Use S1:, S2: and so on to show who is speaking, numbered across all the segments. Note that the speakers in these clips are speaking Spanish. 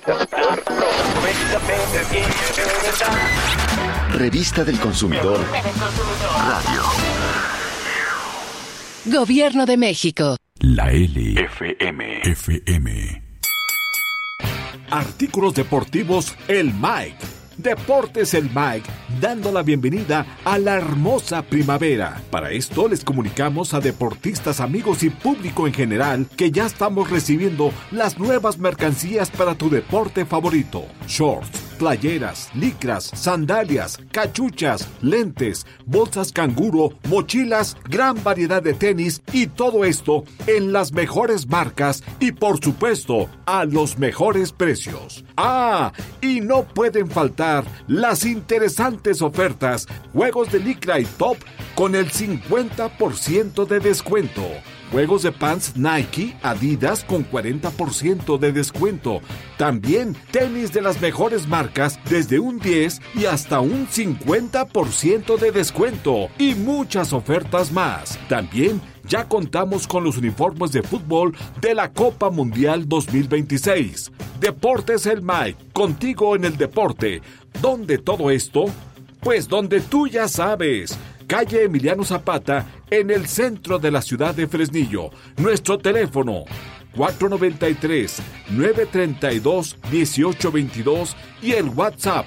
S1: Revista del Consumidor Radio.
S2: Gobierno de México.
S3: La L. FM. Artículos deportivos El Mike. Deportes El Mike, dando la bienvenida a la hermosa primavera. Para esto les comunicamos a deportistas, amigos y público en general que ya estamos recibiendo las nuevas mercancías para tu deporte favorito. Shorts, playeras, licras, sandalias, cachuchas, lentes, bolsas canguro, mochilas, gran variedad de tenis y todo esto en las mejores marcas y por supuesto a los mejores precios. Y no pueden faltar las interesantes ofertas, juegos de licra y top con el 50% de descuento. Juegos de pants Nike, Adidas con 40% de descuento. También tenis de las mejores marcas desde un 10 y hasta un 50% de descuento. Y muchas ofertas más. También ya contamos con los uniformes de fútbol de la Copa Mundial 2026. Deportes El Mike, contigo en el deporte. ¿Dónde todo esto? Pues donde tú ya sabes. Calle Emiliano Zapata, en el centro de la ciudad de Fresnillo. Nuestro teléfono 493-932-1822 y el WhatsApp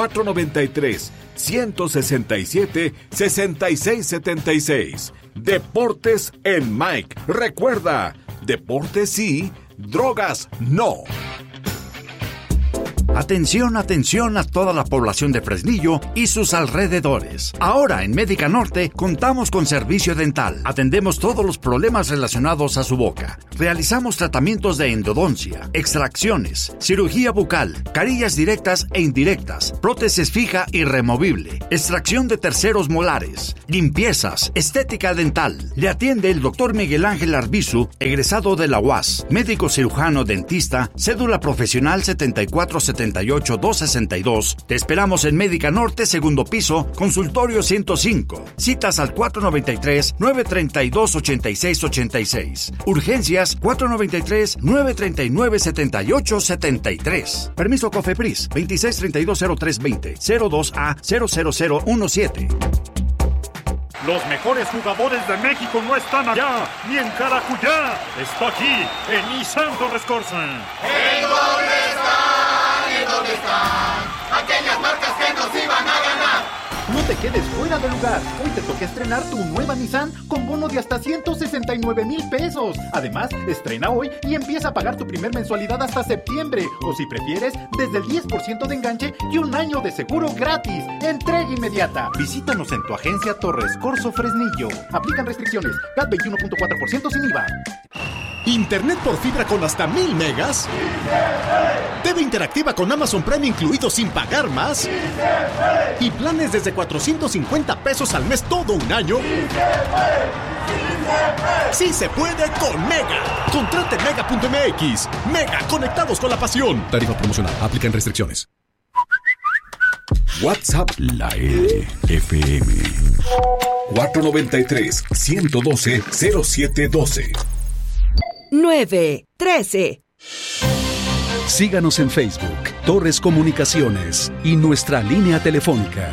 S3: 493-167-6676. Deportes El Mike. Recuerda, deportes sí, drogas no.
S4: Atención, atención a toda la población de Fresnillo y sus alrededores. Ahora en Médica Norte contamos con servicio dental. Atendemos todos los problemas relacionados a su boca. Realizamos tratamientos de endodoncia, extracciones, cirugía bucal, carillas directas e indirectas, prótesis fija y removible, extracción de terceros molares, limpiezas, estética dental. Le atiende el Dr. Miguel Ángel Arbizu, egresado de la UAS, médico cirujano dentista, cédula profesional 7478-262. Te esperamos en Médica Norte, segundo piso, consultorio 105. Citas al 493-932-8686. Urgencias 493-939-7873. Permiso COFEPRIS 26320320 02A00017.
S5: Los mejores jugadores de México no están allá, ni en Caracuyá. Está aquí, en Nissan Torres Corsa.
S6: ¿En dónde están? ¿En dónde están? Aquellas marcas que nos iban a ganar.
S7: No te quedes fuera de lugar. Hoy te toca estrenar tu nueva Nissan con bono de hasta 169,000 pesos. Además, estrena hoy y empieza a pagar tu primer mensualidad hasta septiembre. O si prefieres, desde el 10% de enganche y un año de seguro gratis. Entrega inmediata. Visítanos en tu agencia Torres Corso Fresnillo. Aplican restricciones. CAT 21.4% sin IVA.
S8: ¿Internet por fibra con hasta 1000 megas? TV interactiva con Amazon Prime incluido sin pagar más. Y planes desde 450 pesos al mes todo un año. ¡Sí se puede con Mega! Contrate Mega.mx. Mega, conectados con la pasión. Tarifa promocional. Aplican restricciones.
S3: WhatsApp La FM 493-112-0712
S2: 913.
S9: Síganos en Facebook, Torres Comunicaciones y nuestra línea telefónica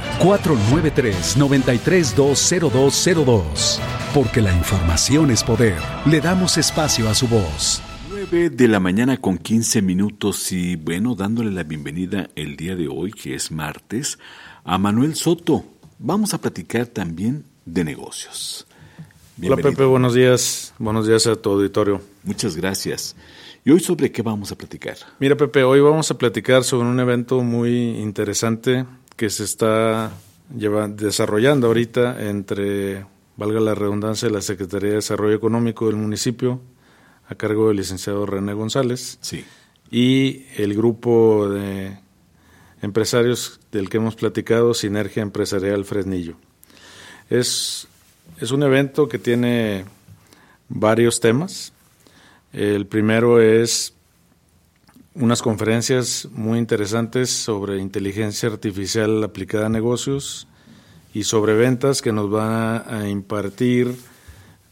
S9: 493-932-0202. Porque la información es poder. Le damos espacio a su voz.
S3: 9 de la mañana con 15 minutos y bueno, dándole la bienvenida el día de hoy, que es martes, a Manuel Soto. Vamos a platicar también de negocios.
S10: Bienvenido. Hola Pepe, buenos días. Buenos días a tu auditorio.
S3: Muchas gracias. ¿Y hoy sobre qué vamos a platicar?
S10: Mira Pepe, hoy vamos a platicar sobre un evento muy interesante que se está desarrollando ahorita entre, valga la redundancia, la Secretaría de Desarrollo Económico del municipio, a cargo del licenciado René González,
S3: sí,
S10: y el grupo de empresarios del que hemos platicado, Sinergia Empresarial Fresnillo. Es un evento que tiene varios temas. El primero es unas conferencias muy interesantes sobre inteligencia artificial aplicada a negocios y sobre ventas que nos van a impartir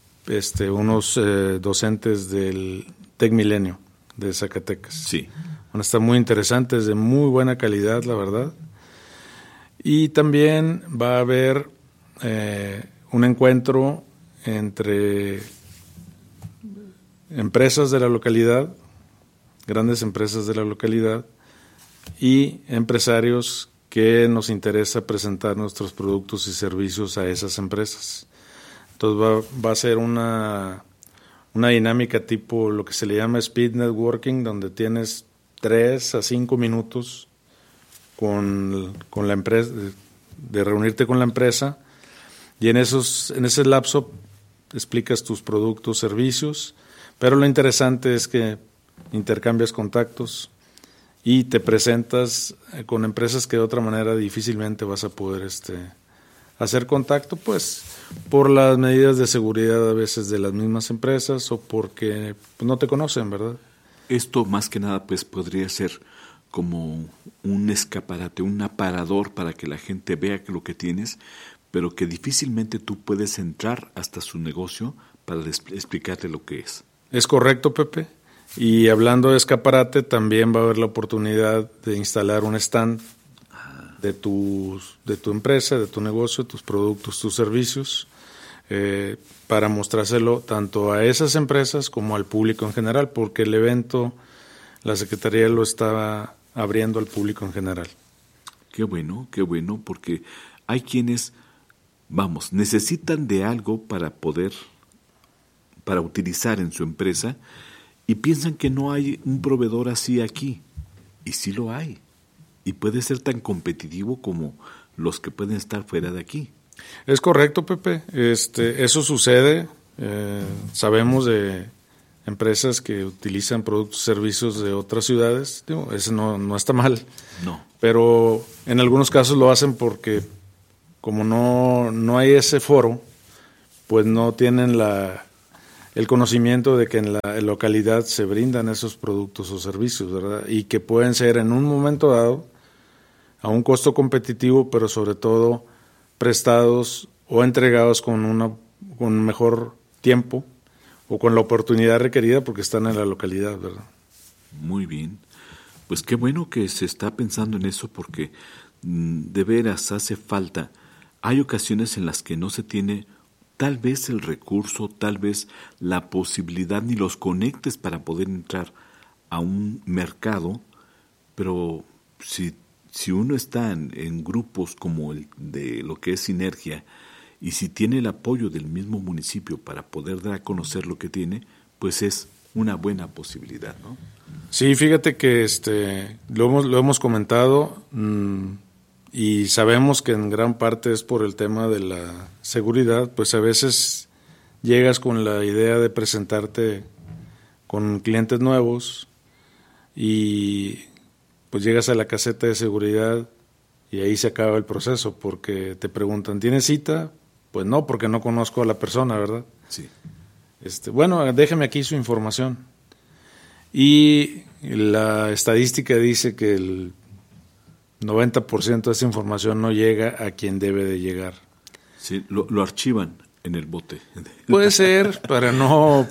S10: unos docentes del TecMilenio de Zacatecas.
S3: Sí.
S10: van a estar muy interesantes, de muy buena calidad, la verdad. Y también va a haber un encuentro entre empresas de la localidad, grandes empresas de la localidad, y empresarios que nos interesa presentar nuestros productos y servicios a esas empresas. Entonces va a ser una dinámica tipo lo que se le llama speed networking, donde tienes 3 a 5 minutos con la empresa, de reunirte con la empresa, y en ese lapso explicas tus productos, servicios, pero lo interesante es que intercambias contactos y te presentas con empresas que de otra manera difícilmente vas a poder hacer contacto, pues por las medidas de seguridad a veces de las mismas empresas o porque no te conocen, ¿verdad?
S11: Esto más que nada pues podría ser como un escaparate, un aparador para que la gente vea lo que tienes, pero que difícilmente tú puedes entrar hasta su negocio para explicarte lo que es. Es correcto, Pepe. Y hablando de escaparate, también va a haber la oportunidad de instalar un stand de tu empresa, de tu negocio, tus productos, tus servicios, para mostrárselo tanto a esas empresas como al público en general, porque el evento, la Secretaría lo está abriendo al público en general. Qué bueno, porque hay quienes, necesitan de algo para utilizar en su empresa y piensan que no hay un proveedor así aquí. Y sí lo hay. Y puede ser tan competitivo como los que pueden estar fuera de aquí. Es correcto, Pepe. Eso sucede. Sabemos de empresas que utilizan productos y servicios de otras ciudades. Eso no está mal. No. Pero en algunos casos lo hacen porque como no hay ese foro, pues no tienen el conocimiento de que en la localidad se brindan esos productos o servicios, ¿verdad? Y que pueden ser en un momento dado a un costo competitivo, pero sobre todo prestados o entregados con mejor tiempo o con la oportunidad requerida porque están en la localidad, ¿verdad? Muy bien. Pues qué bueno que se está pensando en eso porque de veras hace falta. Hay ocasiones en las que no se tiene tal vez el recurso, tal vez la posibilidad ni los conectes para poder entrar a un mercado, pero si uno está en grupos como el de lo que es Sinergia y si tiene el apoyo del mismo municipio para poder dar a conocer lo que tiene, pues es una buena posibilidad, ¿no? Sí, fíjate que lo hemos comentado. Y sabemos que en gran parte es por el tema de la seguridad, pues a veces llegas con la idea de presentarte con clientes nuevos y pues llegas a la caseta de seguridad y ahí se acaba el proceso porque te preguntan, ¿tienes cita? Pues no, porque no conozco a la persona, ¿verdad? Sí. Bueno, déjeme aquí su información. Y la estadística dice que el 90% de esa información no llega a quien debe de llegar. Sí, lo archivan en el bote. Puede ser, para no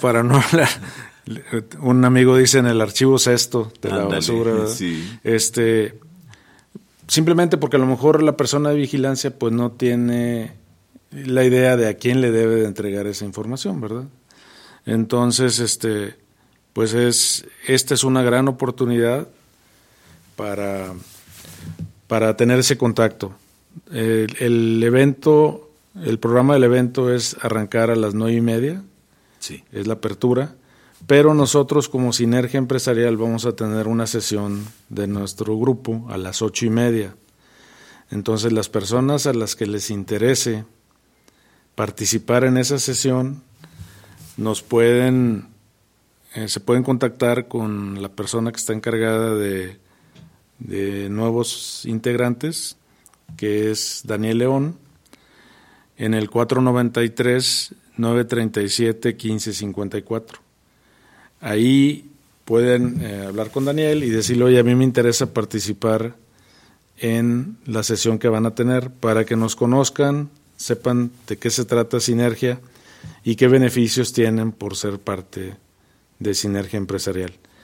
S11: un amigo dice en el archivo cesto de la basura. Sí. Simplemente porque a lo mejor la persona de vigilancia pues no tiene la idea de a quién le debe de entregar esa información, ¿verdad? Entonces, pues esta es una gran oportunidad para tener ese contacto. El evento, el programa del evento es arrancar a las 9:30, sí. Es la apertura, pero nosotros como Sinergia Empresarial vamos a tener una sesión de nuestro grupo a las 8:30. Entonces las personas a las que les interese participar en esa sesión se pueden contactar con la persona que está encargada de nuevos integrantes, que es Daniel León, en el 493-937-1554. Ahí pueden hablar con Daniel y decirle, oye, a mí me interesa participar en la sesión que van a tener para que nos conozcan, sepan de qué se trata Sinergia y qué beneficios tienen por ser parte de Sinergia Empresarial.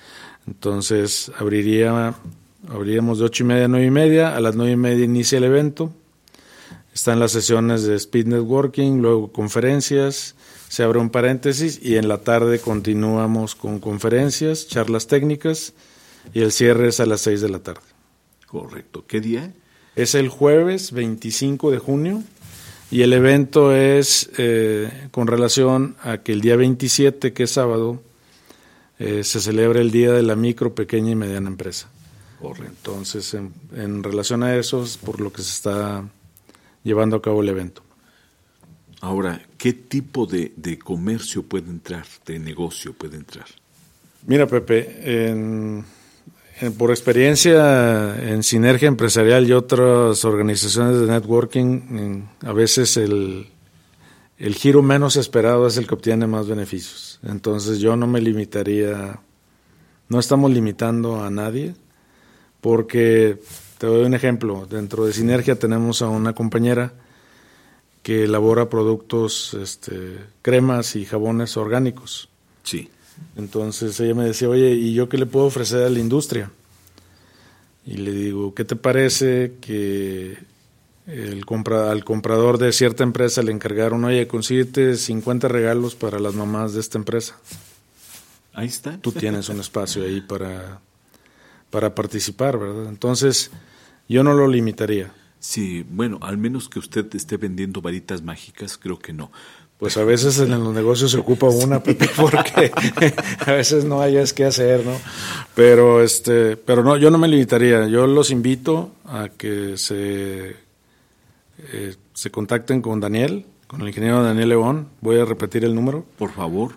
S10: Entonces abriríamos de 8:30 a 9:30. A las 9:30 inicia el evento. Están las sesiones de speed networking, luego conferencias, se abre un paréntesis y en la tarde continuamos con conferencias, charlas técnicas y el cierre es a las 6 de la tarde.
S11: Correcto. ¿Qué día?
S10: Es el jueves 25 de junio y el evento es con relación a que el día 27, que es sábado, se celebra el Día de la Micro, Pequeña y Mediana Empresa.
S11: Correcto.
S10: Entonces, en relación a eso es por lo que se está llevando a cabo el evento.
S11: Ahora, ¿qué tipo de comercio puede entrar, de negocio puede entrar?
S10: Mira, Pepe, por experiencia en Sinergia Empresarial y otras organizaciones de networking, a veces el giro menos esperado es el que obtiene más beneficios. Entonces yo no me limitaría, no estamos limitando a nadie, porque te doy un ejemplo. Dentro de Sinergia tenemos a una compañera que elabora productos, cremas y jabones orgánicos.
S11: Sí.
S10: Entonces ella me decía, oye, ¿y yo qué le puedo ofrecer a la industria? Y le digo, ¿qué te parece que al comprador de cierta empresa le encargaron, oye, consíguete 50 regalos para las mamás de esta empresa?
S11: Ahí está.
S10: Tú tienes un espacio ahí para participar, ¿verdad? Entonces, yo no lo limitaría.
S11: Sí, bueno, al menos que usted esté vendiendo varitas mágicas, creo que no.
S10: Pues a veces en los negocios se ocupa una, Pepe, porque a veces no hayas qué hacer, ¿no? Pero no, yo no me limitaría. Yo los invito a que se contacten con Daniel, con el ingeniero Daniel León. Voy a repetir el número.
S11: Por favor.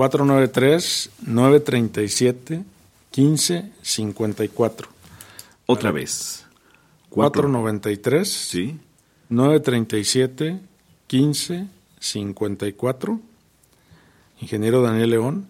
S10: 493-937-1554.
S11: Otra vez.
S10: 493
S11: sí.
S10: 937-1554. Ingeniero Daniel León.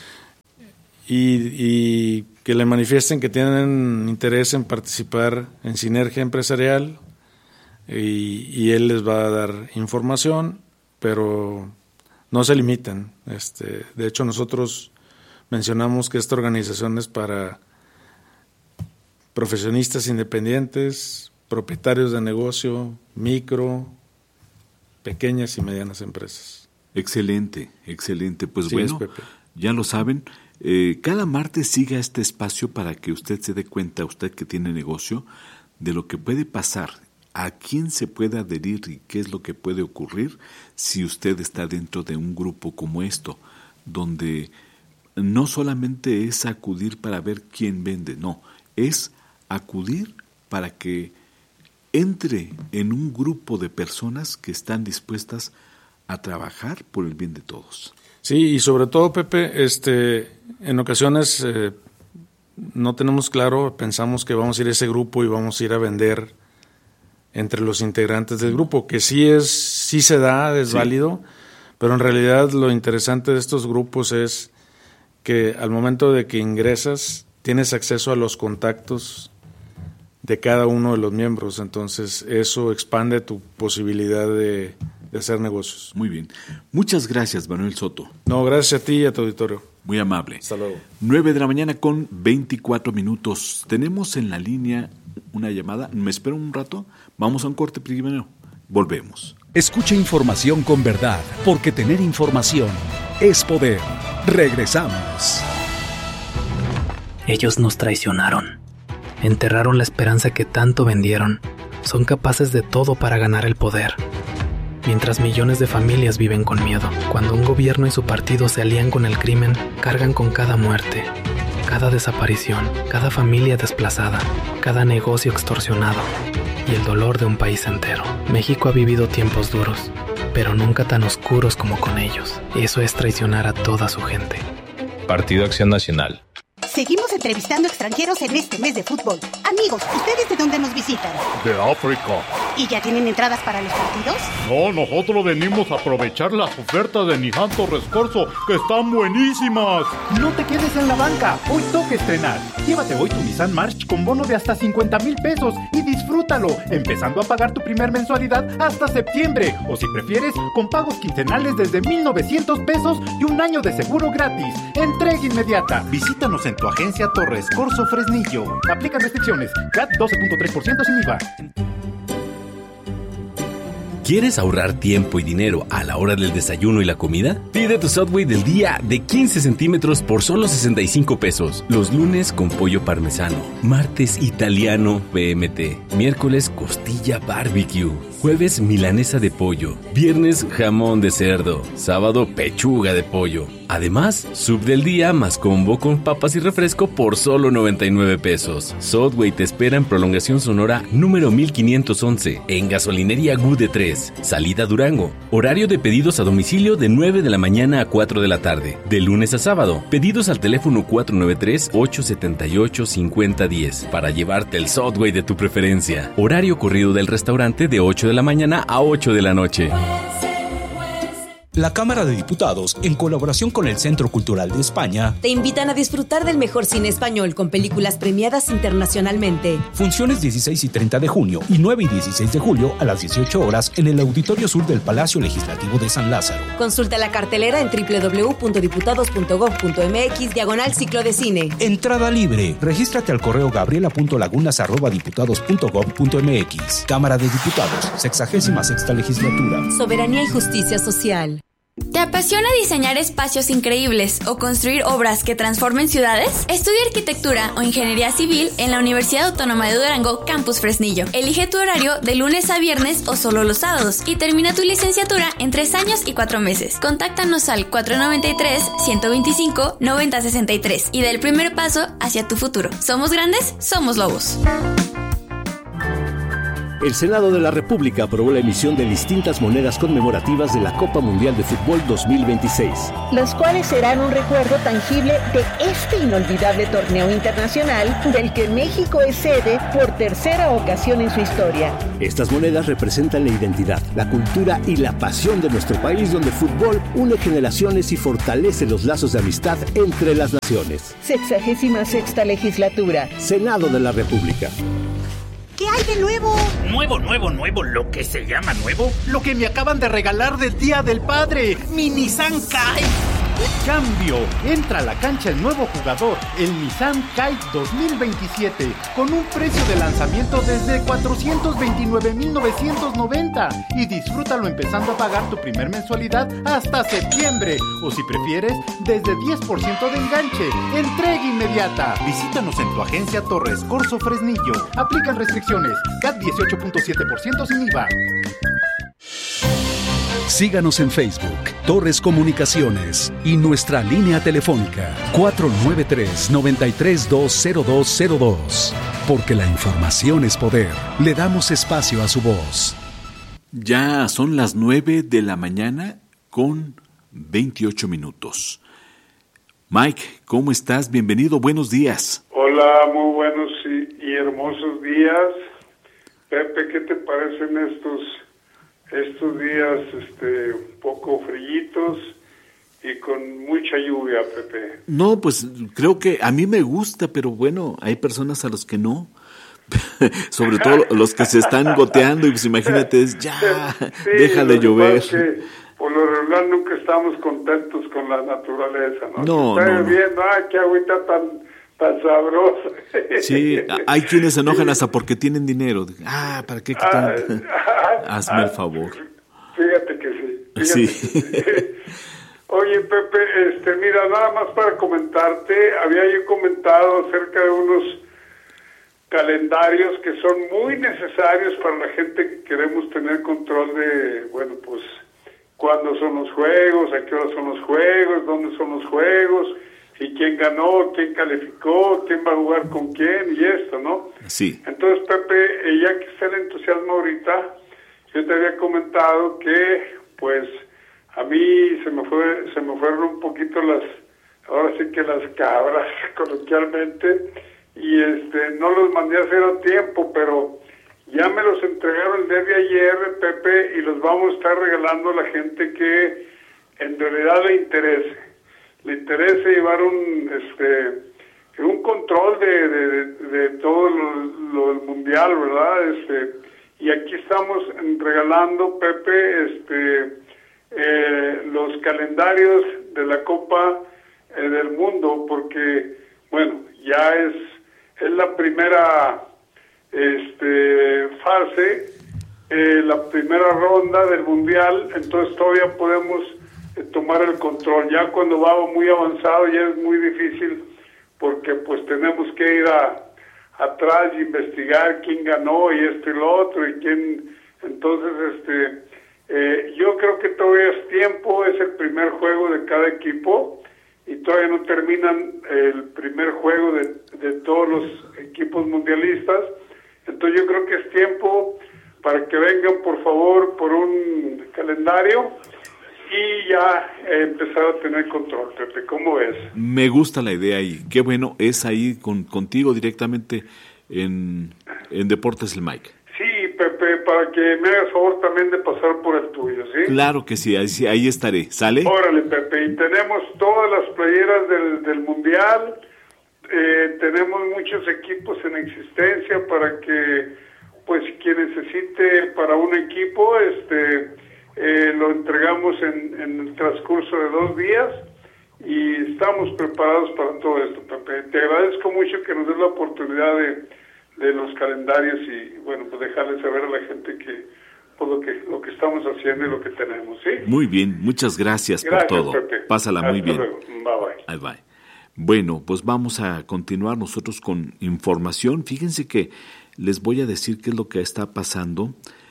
S10: Y que le manifiesten que tienen interés en participar en Sinergia Empresarial y él les va a dar información, pero no se limiten. De hecho, nosotros mencionamos que esta organización es para profesionistas independientes, propietarios de negocio, micro, pequeñas y medianas empresas.
S11: Excelente, excelente. Pues
S10: sí,
S11: bueno, ya lo saben. Cada martes siga este espacio para que usted se dé cuenta, usted que tiene negocio, de lo que puede pasar, a quién se puede adherir y qué es lo que puede ocurrir si usted está dentro de un grupo como esto, donde no solamente es acudir para ver quién vende, no, es acudir para que entre en un grupo de personas que están dispuestas a trabajar por el bien de todos.
S10: Sí, y sobre todo, Pepe, en ocasiones no tenemos claro, pensamos que vamos a ir a ese grupo y vamos a ir a vender entre los integrantes del grupo, que sí se da, es válido, pero en realidad lo interesante de estos grupos es que al momento de que ingresas tienes acceso a los contactos de cada uno de los miembros, entonces eso expande tu posibilidad de hacer negocios.
S11: Muy bien. Muchas gracias, Manuel Soto.
S10: No, gracias a ti y a tu auditorio.
S11: Muy amable.
S10: Hasta luego.
S11: 9:00 con 24 minutos. Tenemos en la línea una llamada. ¿Me espero un rato? Vamos a un corte primero. Volvemos.
S9: Escucha información con verdad, porque tener información es poder. Regresamos.
S12: Ellos nos traicionaron. Enterraron la esperanza que tanto vendieron. Son capaces de todo para ganar el poder. Mientras millones de familias viven con miedo, cuando un gobierno y su partido se alían con el crimen, cargan con cada muerte, cada desaparición, cada familia desplazada, cada negocio extorsionado y el dolor de un país entero. México ha vivido tiempos duros, pero nunca tan oscuros como con ellos. Eso es traicionar a toda su gente.
S13: Partido Acción Nacional.
S14: Seguimos entrevistando extranjeros en este mes de fútbol. Amigos, ¿ustedes de dónde nos visitan?
S5: De África.
S14: ¿Y ya tienen entradas para los partidos?
S5: No, nosotros venimos a aprovechar las ofertas de Nissan Torres Corso, que están buenísimas.
S7: No te quedes en la banca, hoy toca estrenar. Llévate hoy tu Nissan March con bono de hasta 50,000 pesos y disfrútalo, empezando a pagar tu primer mensualidad hasta septiembre. O si prefieres, con pagos quincenales desde 1,900 pesos y un año de seguro gratis. Entrega inmediata. Visítanos en tu tu agencia Torres Corso Fresnillo. Aplican restricciones. CAT 12.3% sin IVA.
S15: ¿Quieres ahorrar tiempo y dinero a la hora del desayuno y la comida? Pide tu Subway del día de 15 centímetros por solo 65 pesos. Los lunes con pollo parmesano, martes italiano PMT, miércoles costilla barbecue, jueves milanesa de pollo, viernes jamón de cerdo, sábado pechuga de pollo. Además, sub del día más combo con papas y refresco por solo 99 pesos. Subway te espera en Prolongación Sonora número 1511, en Gasolinería Gude 3, salida Durango. Horario de pedidos a domicilio de 9 de la mañana a 4 de la tarde, de lunes a sábado. Pedidos al teléfono 493-878-5010 para llevarte el Subway de tu preferencia. Horario corrido del restaurante de 8 de la mañana a 8 de la noche.
S16: La Cámara de Diputados, en colaboración con el Centro Cultural de España,
S17: te invitan a disfrutar del mejor cine español con películas premiadas internacionalmente.
S16: Funciones 16 y 30 de junio y 9 y 16 de julio a las 18 horas en el Auditorio Sur del Palacio Legislativo de San Lázaro.
S17: Consulta la cartelera en www.diputados.gov.mx/ciclo de cine.
S16: Entrada libre. Regístrate al correo gabriela.lagunas@diputados.gov.mx. Cámara de Diputados, 66ª legislatura.
S17: Soberanía y justicia social.
S18: ¿Te apasiona diseñar espacios increíbles o construir obras que transformen ciudades? Estudia arquitectura o ingeniería civil en la Universidad Autónoma de Durango, Campus Fresnillo. Elige tu horario de lunes a viernes o solo los sábados y termina tu licenciatura en 3 años y 4 meses. Contáctanos al 493-125-9063 y da el primer paso hacia tu futuro. Somos grandes, somos lobos.
S19: El Senado de la República aprobó la emisión de distintas monedas conmemorativas de la Copa Mundial de Fútbol 2026.
S20: Los cuales serán un recuerdo tangible de este inolvidable torneo internacional del que México es sede por tercera ocasión en su historia.
S19: Estas monedas representan la identidad, la cultura y la pasión de nuestro país, donde el fútbol une generaciones y fortalece los lazos de amistad entre las naciones.
S20: 66ª legislatura.
S19: Senado de la República.
S14: ¿Qué hay de nuevo?
S7: Nuevo, lo que se llama nuevo. Lo que me acaban de regalar del Día del Padre, mi Nissan Kite. Cambio, entra a la cancha el nuevo jugador, el Nissan Kite 2027, con un precio de lanzamiento desde 429,990 y disfrútalo empezando a pagar tu primer mensualidad hasta septiembre, o si prefieres, desde 10% de enganche. Entrega inmediata. Visítanos en tu agencia Torres Corso Fresnillo. Aplican restricciones. CAT 18.7% sin IVA.
S9: Síganos en Facebook, Torres Comunicaciones, y nuestra línea telefónica 493-9320202. Porque la información es poder. Le damos espacio a su voz.
S11: Ya son las 9 de la mañana con 28 minutos. Mike, ¿cómo estás? Bienvenido, buenos días.
S21: Hola, muy buenos y hermosos días. Pepe, ¿qué te parecen estos días un poco frillitos y con mucha lluvia, Pepe?
S11: No, pues creo que a mí me gusta, pero bueno, hay personas a los que no. Sobre todo los que se están goteando y pues imagínate, ya, sí, deja de llover.
S21: Que por lo regular nunca estamos contentos con la naturaleza, ¿no?
S11: No,
S21: está
S11: no.
S21: Viendo, qué agüita tan sabrosa.
S11: Sí, hay quienes se enojan hasta porque tienen dinero. ¿Para qué quitan? Hazme el favor.
S21: Fíjate que sí.
S11: Sí.
S21: Oye, Pepe, mira, nada más para comentarte, había yo comentado acerca de unos calendarios que son muy necesarios para la gente que queremos tener control de, bueno, pues, cuándo son los juegos, a qué hora son los juegos, dónde son los juegos, y quién ganó, quién calificó, quién va a jugar con quién, y esto, ¿no?
S11: Sí.
S21: Entonces, Pepe, ya que está el entusiasmo ahorita, yo te había comentado que, pues, a mí se me fueron un poquito ahora sí que las cabras, coloquialmente, y no los mandé a hacer a tiempo, pero ya me los entregaron el día de ayer, Pepe, y los vamos a estar regalando a la gente que en realidad le interese llevar un control de todo lo del mundial, ¿verdad? Y aquí estamos regalando, Pepe, los calendarios de la Copa del Mundo, porque bueno, ya es la primera fase, la primera ronda del Mundial, entonces todavía podemos tomar el control. Ya cuando va muy avanzado ya es muy difícil, porque pues tenemos que ir atrás y investigar quién ganó y esto y lo otro y quién. Entonces yo creo que todavía es tiempo, es el primer juego de cada equipo y todavía no terminan el primer juego de todos los equipos mundialistas. Entonces yo creo que es tiempo para que vengan, por favor, por un calendario y ya empezar a tener control. Pepe, ¿cómo ves?
S11: Me gusta la idea y qué bueno es ahí contigo directamente en Deportes el Mike.
S21: Sí, Pepe, para que me hagas favor también de pasar por el tuyo, ¿sí?
S11: Claro que sí, ahí estaré, ¿sale?
S21: Órale, Pepe, y tenemos todas las playeras del Mundial, tenemos muchos equipos en existencia para que, pues, quien necesite para un equipo, lo entregamos en el transcurso de 2 días y estamos preparados para todo esto, Pepe. Te agradezco mucho que nos des la oportunidad de los calendarios y, bueno, pues dejarles saber a la gente que pues, lo que estamos haciendo y lo que tenemos, ¿sí?
S11: Muy bien, muchas gracias por todo.
S21: Pepe.
S11: Pásala muy bien.
S21: Luego. Bye.
S11: Bye. Bueno, pues vamos a continuar nosotros con información. Fíjense que les voy a decir qué es lo que está pasando.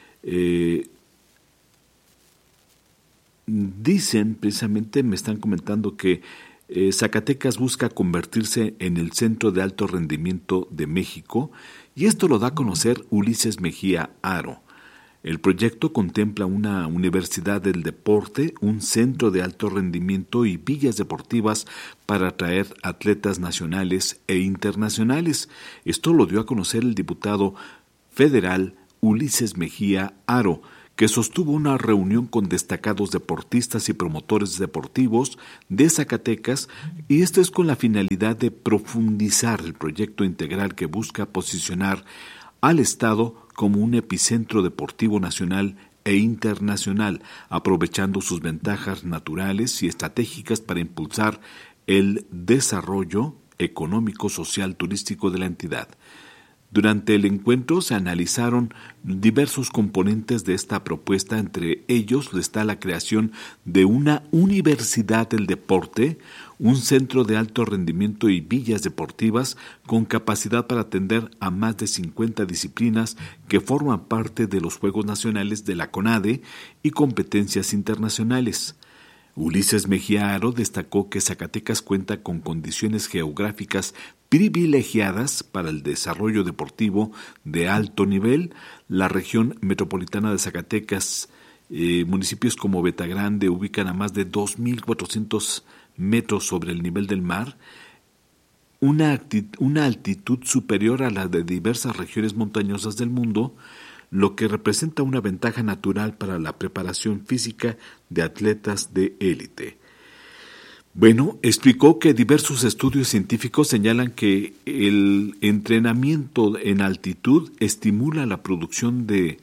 S11: Dicen, precisamente me están comentando que Zacatecas busca convertirse en el centro de alto rendimiento de México y esto lo da a conocer Ulises Mejía Haro. El proyecto contempla una universidad del deporte, un centro de alto rendimiento y villas deportivas para atraer atletas nacionales e internacionales. Esto lo dio a conocer el diputado federal Ulises Mejía Haro, que sostuvo una reunión con destacados deportistas y promotores deportivos de Zacatecas, y esto es con la finalidad de profundizar el proyecto integral que busca posicionar al Estado como un epicentro deportivo nacional e internacional, aprovechando sus ventajas naturales y estratégicas para impulsar el desarrollo económico, social, turístico de la entidad. Durante el encuentro se analizaron diversos componentes de esta propuesta, entre ellos está la creación de una universidad del deporte, un centro de alto rendimiento y villas deportivas con capacidad para atender a más de 50 disciplinas que forman parte de los Juegos Nacionales de la CONADE y competencias internacionales. Ulises Mejía Haro destacó que Zacatecas cuenta con condiciones geográficas privilegiadas para el desarrollo deportivo de alto nivel. La región metropolitana de Zacatecas, municipios como Betagrande ubican a más de 2.400 metros sobre el nivel del mar, una altitud superior a la de diversas regiones montañosas del mundo, lo que representa una ventaja natural para la preparación física de atletas de élite. Bueno, explicó que diversos estudios científicos señalan que el entrenamiento en altitud estimula la producción de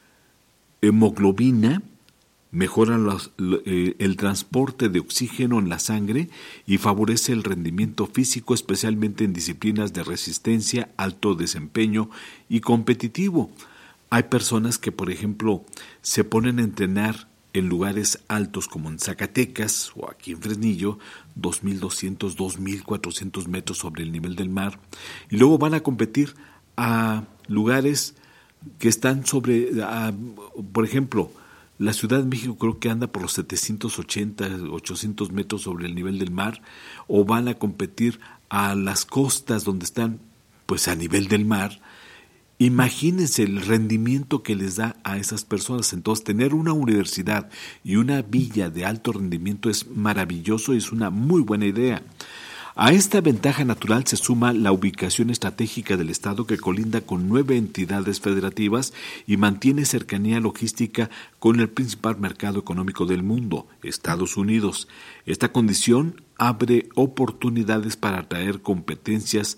S11: hemoglobina, mejora el transporte de oxígeno en la sangre y favorece el rendimiento físico, especialmente en disciplinas de resistencia, alto desempeño y competitivo. Hay personas que, por ejemplo, se ponen a entrenar en lugares altos como en Zacatecas o aquí en Fresnillo, 2.200, 2.400 metros sobre el nivel del mar, y luego van a competir a lugares que están por ejemplo, la Ciudad de México creo que anda por los 780, 800 metros sobre el nivel del mar, o van a competir a las costas donde están pues a nivel del mar. Imagínense el rendimiento que les da a esas personas. Entonces, tener una universidad y una villa de alto rendimiento es maravilloso y es una muy buena idea. A esta ventaja natural se suma la ubicación estratégica del Estado, que colinda con 9 entidades federativas y mantiene cercanía logística con el principal mercado económico del mundo, Estados Unidos. Esta condición abre oportunidades para atraer competencias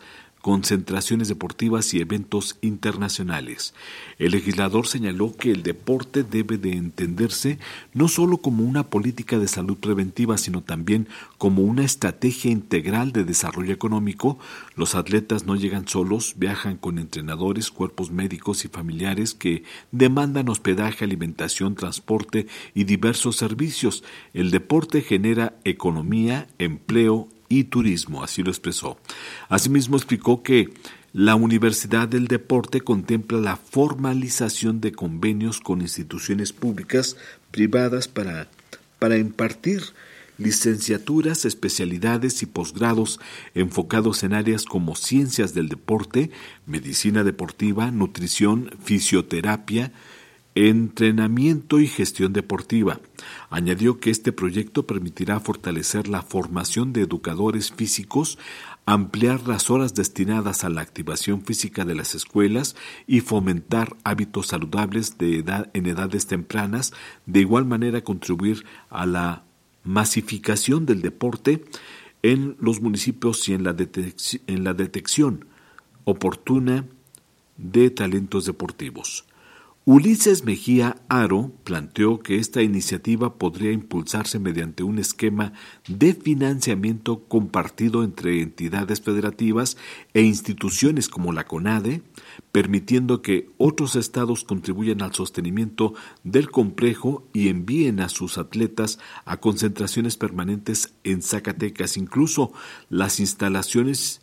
S11: concentraciones deportivas y eventos internacionales. El legislador señaló que el deporte debe de entenderse no solo como una política de salud preventiva, sino también como una estrategia integral de desarrollo económico. Los atletas no llegan solos, viajan con entrenadores, cuerpos médicos y familiares que demandan hospedaje, alimentación, transporte y diversos servicios. El deporte genera economía, empleo y turismo, así lo expresó. Asimismo explicó que la Universidad del Deporte contempla la formalización de convenios con instituciones públicas, privadas para impartir licenciaturas, especialidades y posgrados enfocados en áreas como ciencias del deporte, medicina deportiva, nutrición, fisioterapia, entrenamiento y gestión deportiva. Añadió que este proyecto permitirá fortalecer la formación de educadores físicos, ampliar las horas destinadas a la activación física de las escuelas y fomentar hábitos saludables en edades tempranas, de igual manera contribuir a la masificación del deporte en los municipios y en la detección oportuna de talentos deportivos. Ulises Mejía Haro planteó que esta iniciativa podría impulsarse mediante un esquema de financiamiento compartido entre entidades federativas e instituciones como la CONADE, permitiendo que otros estados contribuyan al sostenimiento del complejo y envíen a sus atletas a concentraciones permanentes en Zacatecas. Incluso las instalaciones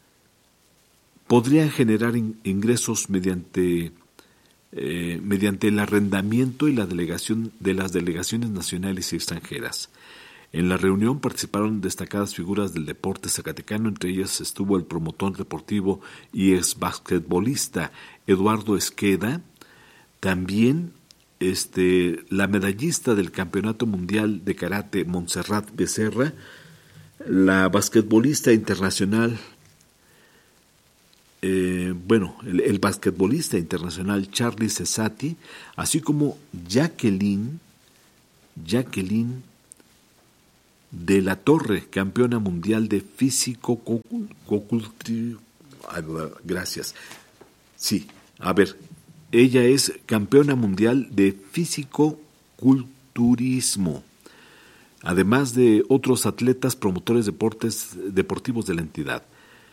S11: podrían generar ingresos mediante el arrendamiento y la delegación de las delegaciones nacionales y extranjeras. En la reunión participaron destacadas figuras del deporte zacatecano, entre ellas estuvo el promotor deportivo y ex basquetbolista Eduardo Esqueda, también la medallista del Campeonato Mundial de Karate Montserrat Becerra, la basquetbolista internacional el basquetbolista internacional Charlie Cesati, así como Jacqueline de la Torre, campeona mundial de ella es campeona mundial de fisicoculturismo, además de otros atletas promotores deportivos de la entidad.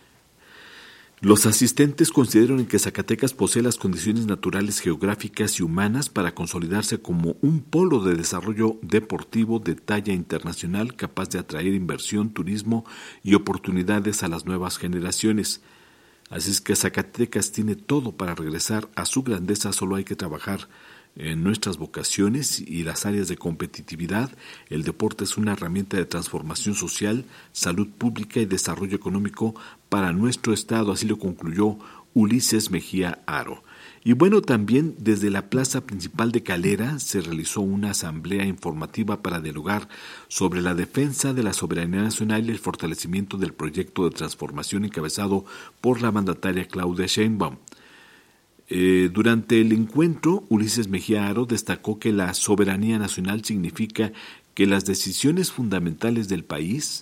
S11: Los asistentes consideran que Zacatecas posee las condiciones naturales, geográficas y humanas para consolidarse como un polo de desarrollo deportivo de talla internacional capaz de atraer inversión, turismo y oportunidades a las nuevas generaciones. Así es que Zacatecas tiene todo para regresar a su grandeza, solo hay que trabajar en nuestras vocaciones y las áreas de competitividad. El deporte es una herramienta de transformación social, salud pública y desarrollo económico para nuestro estado, así lo concluyó Ulises Mejía Haro. Y bueno, también desde la plaza principal de Calera se realizó una asamblea informativa para dialogar sobre la defensa de la soberanía nacional y el fortalecimiento del proyecto de transformación encabezado por la mandataria Claudia Sheinbaum. Durante el encuentro, Ulises Mejía Haro destacó que la soberanía nacional significa que las decisiones fundamentales del país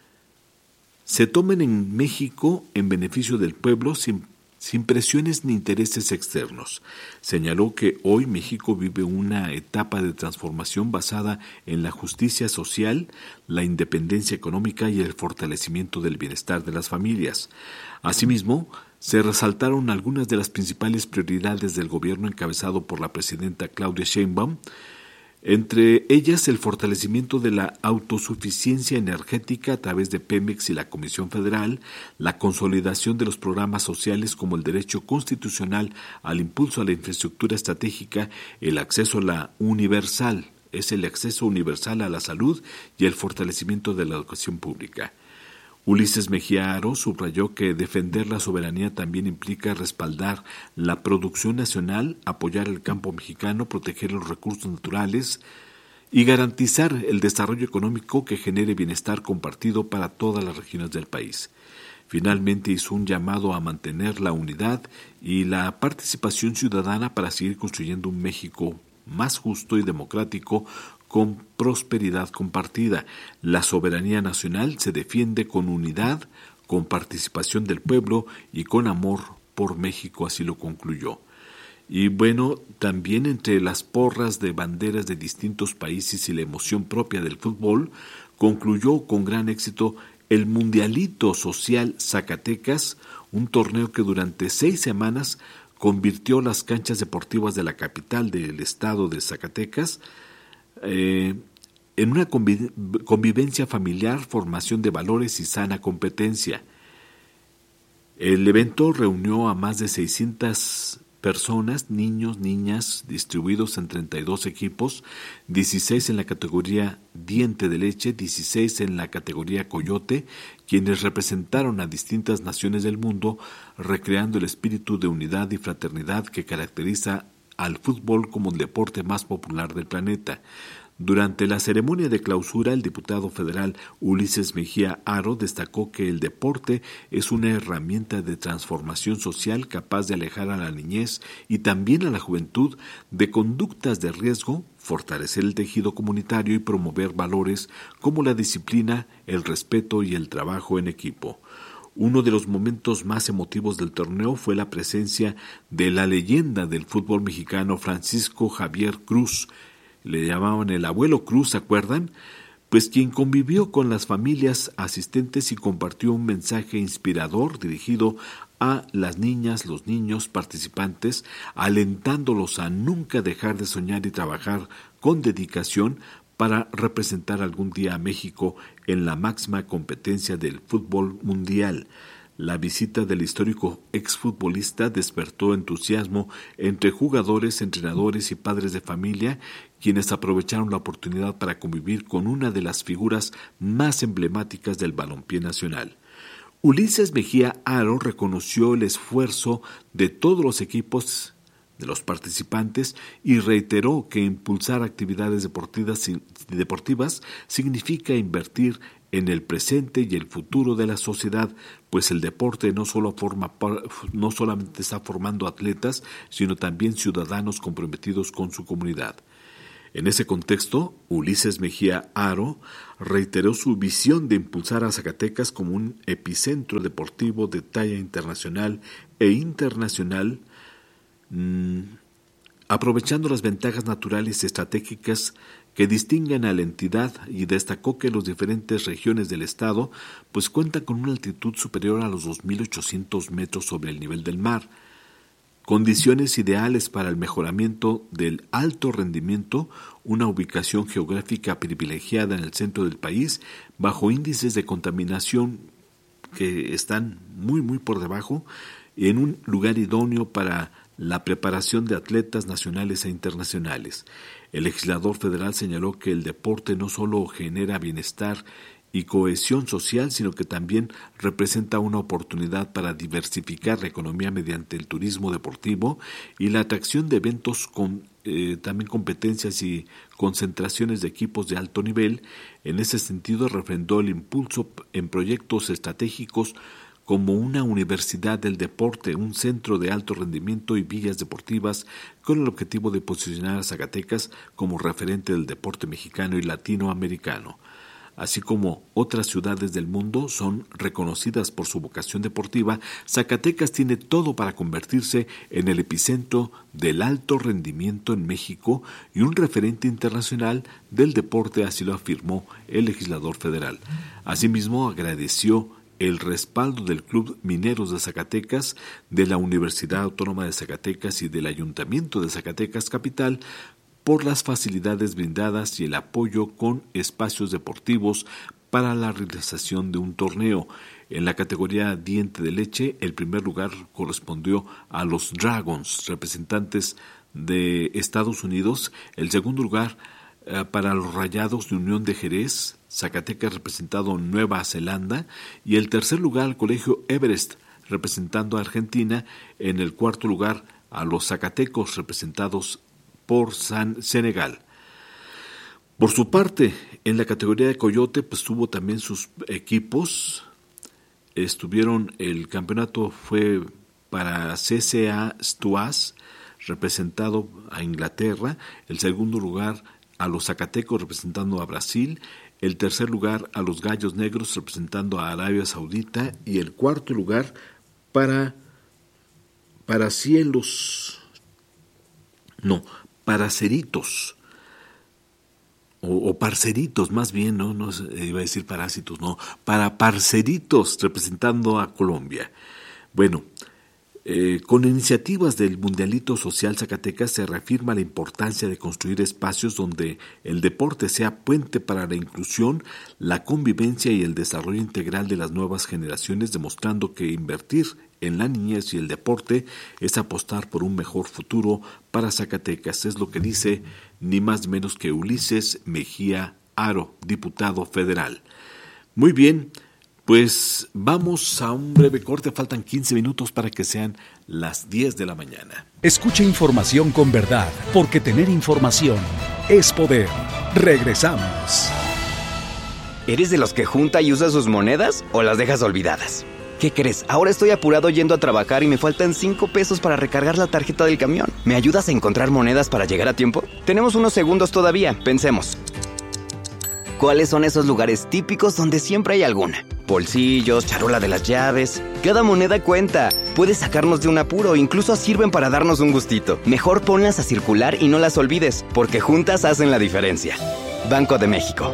S11: se tomen en México en beneficio del pueblo sin presiones ni intereses externos. Señaló que hoy México vive una etapa de transformación basada en la justicia social, la independencia económica y el fortalecimiento del bienestar de las familias. Asimismo, se resaltaron algunas de las principales prioridades del gobierno encabezado por la presidenta Claudia Sheinbaum, entre ellas el fortalecimiento de la autosuficiencia energética a través de Pemex y la Comisión Federal, la consolidación de los programas sociales como el derecho constitucional al impulso a la infraestructura estratégica, el acceso universal a la salud y el fortalecimiento de la educación pública. Ulises Mejía Haro subrayó que defender la soberanía también implica respaldar la producción nacional, apoyar el campo mexicano, proteger los recursos naturales y garantizar el desarrollo económico que genere bienestar compartido para todas las regiones del país. Finalmente hizo un llamado a mantener la unidad y la participación ciudadana para seguir construyendo un México más justo y democrático, con prosperidad compartida. La soberanía nacional se defiende con unidad, con participación del pueblo y con amor por México, así lo concluyó. Y bueno, también entre las porras de banderas de distintos países y la emoción propia del fútbol, concluyó con gran éxito el Mundialito Social Zacatecas, un torneo que durante 6 semanas convirtió las canchas deportivas de la capital del estado de Zacatecas en una convivencia familiar, formación de valores y sana competencia. El evento reunió a más de 600 personas, niños, niñas, distribuidos en 32 equipos, 16 en la categoría Diente de Leche, 16 en la categoría Coyote, quienes representaron a distintas naciones del mundo, recreando el espíritu de unidad y fraternidad que caracteriza al fútbol como el deporte más popular del planeta. Durante la ceremonia de clausura, el diputado federal Ulises Mejía Haro destacó que el deporte es una herramienta de transformación social capaz de alejar a la niñez y también a la juventud de conductas de riesgo, fortalecer el tejido comunitario y promover valores como la disciplina, el respeto y el trabajo en equipo. Uno de los momentos más emotivos del torneo fue la presencia de la leyenda del fútbol mexicano Francisco Javier Cruz. Le llamaban el abuelo Cruz, ¿se acuerdan? Pues quien convivió con las familias asistentes y compartió un mensaje inspirador dirigido a las niñas, los niños participantes, alentándolos a nunca dejar de soñar y trabajar con dedicación para representar algún día a México en la máxima competencia del fútbol mundial. La visita del histórico exfutbolista despertó entusiasmo entre jugadores, entrenadores y padres de familia, quienes aprovecharon la oportunidad para convivir con una de las figuras más emblemáticas del balompié nacional. Ulises Mejía Haro reconoció el esfuerzo de todos los equipos de los participantes y reiteró que impulsar actividades deportivas significa invertir en el presente y el futuro de la sociedad, pues el deporte no solamente está formando atletas, sino también ciudadanos comprometidos con su comunidad. En ese contexto, Ulises Mejía Haro reiteró su visión de impulsar a Zacatecas como un epicentro deportivo de talla internacional aprovechando las ventajas naturales y estratégicas que distinguen a la entidad, y destacó que las diferentes regiones del estado pues cuentan con una altitud superior a los 2.800 metros sobre el nivel del mar, condiciones ideales para el mejoramiento del alto rendimiento, una ubicación geográfica privilegiada en el centro del país, bajo índices de contaminación que están muy por debajo, y en un lugar idóneo para la preparación de atletas nacionales e internacionales. El legislador federal señaló que el deporte no solo genera bienestar y cohesión social, sino que también representa una oportunidad para diversificar la economía mediante el turismo deportivo y la atracción de eventos con también competencias y concentraciones de equipos de alto nivel. En ese sentido, refrendó el impulso en proyectos estratégicos como una universidad del deporte, un centro de alto rendimiento y villas deportivas, con el objetivo de posicionar a Zacatecas como referente del deporte mexicano y latinoamericano. Así como otras ciudades del mundo son reconocidas por su vocación deportiva, Zacatecas tiene todo para convertirse en el epicentro del alto rendimiento en México y un referente internacional del deporte, así lo afirmó el legislador federal. Asimismo, agradeció el respaldo del Club Mineros de Zacatecas, de la Universidad Autónoma de Zacatecas y del Ayuntamiento de Zacatecas Capital por las facilidades brindadas y el apoyo con espacios deportivos para la realización de un torneo. En la categoría Diente de Leche, el primer lugar correspondió a los Dragons, representantes de Estados Unidos, el segundo lugar para los Rayados de Unión de Jerez, Zacatecas representado en Nueva Zelanda, y el tercer lugar al Colegio Everest, representando a Argentina, en el cuarto lugar a los zacatecos representados por Senegal. Por su parte, en la categoría de Coyote, pues tuvo también sus equipos. El campeonato fue para CCA Stuas, representado a Inglaterra, el segundo lugar a los zacatecos representando a Brasil, el tercer lugar a los Gallos Negros representando a Arabia Saudita y el cuarto lugar para Cerritos o Parceritos más bien, no iba a decir Parásitos, no, para Parceritos representando a Colombia. Bueno, con iniciativas del Mundialito Social Zacatecas se reafirma la importancia de construir espacios donde el deporte sea puente para la inclusión, la convivencia y el desarrollo integral de las nuevas generaciones, demostrando que invertir en la niñez y el deporte es apostar por un mejor futuro para Zacatecas. Es lo que dice ni más ni menos que Ulises Mejía Aro, diputado federal. Muy bien. Pues vamos a un breve corte, faltan 15 minutos para que sean las 10 de la mañana.
S9: Escucha información con verdad, porque tener información es poder. Regresamos.
S1: ¿Eres de los que junta y usa sus monedas o las dejas olvidadas? ¿Qué crees? Ahora estoy apurado yendo a trabajar y me faltan 5 pesos para recargar la tarjeta del camión. ¿Me ayudas a encontrar monedas para llegar a tiempo? Tenemos unos segundos todavía, pensemos. ¿Cuáles son esos lugares típicos donde siempre hay alguna? Bolsillos, charola de las llaves. Cada moneda cuenta. Puede sacarnos de un apuro, incluso sirven para darnos un gustito. Mejor ponlas a circular y no las olvides, porque juntas hacen la diferencia. Banco de México.